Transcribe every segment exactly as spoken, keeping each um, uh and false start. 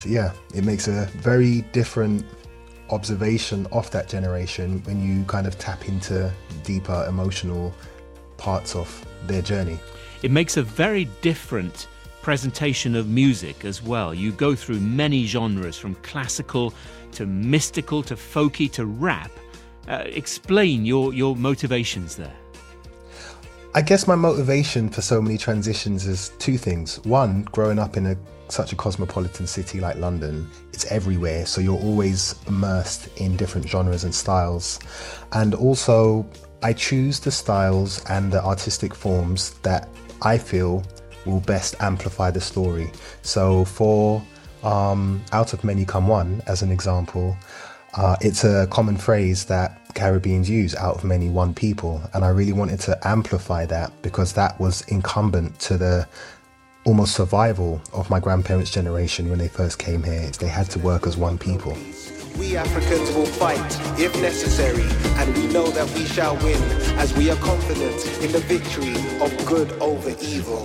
Yeah, it makes a very different observation of that generation when you kind of tap into deeper emotional parts of their journey. It makes a very different presentation of music as well. You go through many genres, from classical to mystical to folky to rap. Uh, explain your, your motivations there. I guess my motivation for so many transitions is two things. One, growing up in a such a cosmopolitan city like London, it's everywhere, so you're always immersed in different genres and styles. And also, I choose the styles and the artistic forms that I feel will best amplify the story. So for um, Out of Many Come One, as an example, uh, it's a common phrase that Caribbeans use, out of many, one people. And I really wanted to amplify that because that was incumbent to the almost survival of my grandparents' generation when they first came here. They had to work as one people. We Africans will fight if necessary, and we know that we shall win, as we are confident in the victory of good over evil.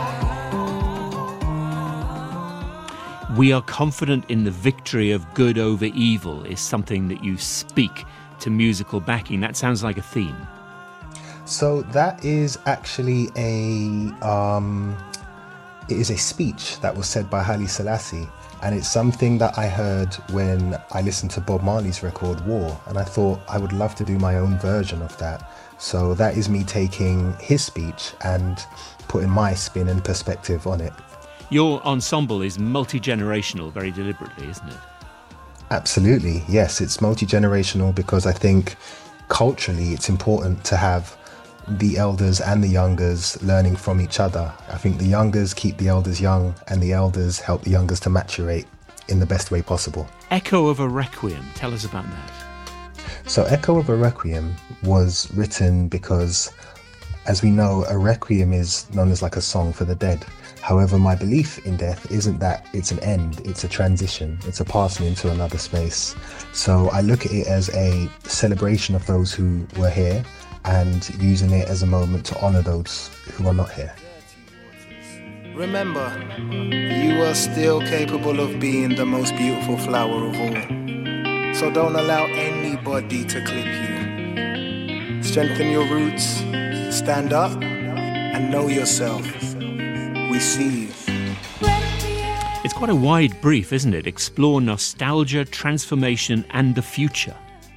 We are confident in the victory of good over evil is something that you speak to musical backing. That sounds like a theme. So that is actually a um, it is a speech that was said by Haile Selassie, and it's something that I heard when I listened to Bob Marley's record War, and I thought I would love to do my own version of that. So that is me taking his speech and putting my spin and perspective on it. Your ensemble is multi-generational very deliberately, isn't it? Absolutely, yes. It's multi-generational because I think culturally it's important to have the elders and the youngers learning from each other. I think the youngers keep the elders young, and the elders help the youngers to maturate in the best way possible. Echo of a Requiem, tell us about that. So Echo of a Requiem was written because, as we know, a requiem is known as like a song for the dead. However, my belief in death isn't that it's an end, it's a transition, it's a passing into another space. So I look at it as a celebration of those who were here and using it as a moment to honour those who are not here. Remember, you are still capable of being the most beautiful flower of all. So don't allow anybody to clip you. Strengthen your roots, stand up, and know yourself. We see you. It's quite a wide brief, isn't it? Explore nostalgia, transformation, and the future.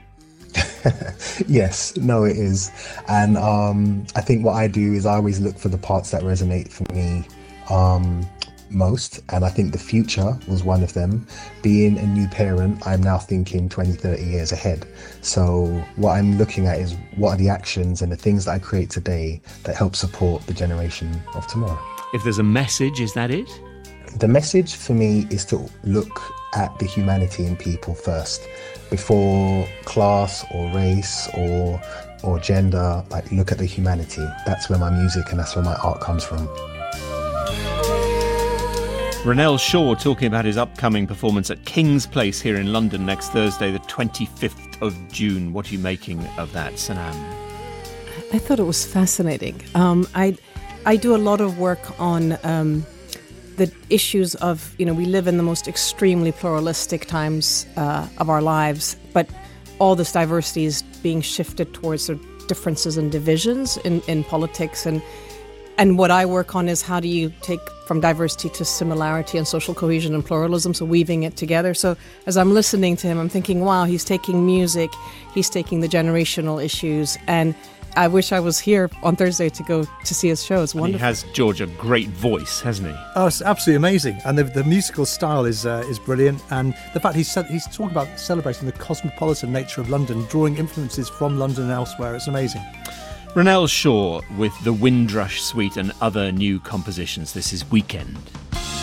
Yes, no, it is. And um, I think what I do is I always look for the parts that resonate for me um, most. And I think the future was one of them. Being a new parent, I'm now thinking twenty, thirty years ahead. So what I'm looking at is what are the actions and the things that I create today that help support the generation of tomorrow. If there's a message, is that it? The message for me is to look at the humanity in people first, before class or race or or gender. Like, look at the humanity. That's where my music and that's where my art comes from. Ronell Shaw talking about his upcoming performance at King's Place here in London next Thursday, the twenty-fifth of June. What are you making of that, Sanam? I thought it was fascinating. Um, I I do a lot of work on um, the issues of, you know, we live in the most extremely pluralistic times uh, of our lives, but all this diversity is being shifted towards sort of differences and divisions in, in politics. And and what I work on is how do you take from diversity to similarity and social cohesion and pluralism, so weaving it together. So as I'm listening to him, I'm thinking, wow, he's taking music, he's taking the generational issues, and I wish I was here on Thursday to go to see his show. It's wonderful. And he has, George, a great voice, hasn't he? Oh, it's absolutely amazing. And the, the musical style is uh, is brilliant. And the fact he's he's talking about celebrating the cosmopolitan nature of London, drawing influences from London and elsewhere. It's amazing. Ronell Shaw with the Windrush Suite and other new compositions. This is Weekend.